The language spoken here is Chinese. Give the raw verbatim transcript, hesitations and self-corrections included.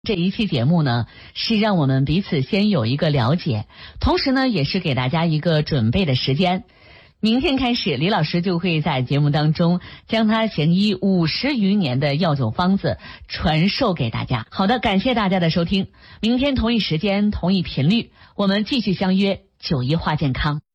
这一期节目呢，是让我们彼此先有一个了解，同时呢，也是给大家一个准备的时间。明天开始，李老师就会在节目当中将他行医五十余年的药酒方子传授给大家。好的，感谢大家的收听，明天同一时间同一频率，我们继续相约九一话健康。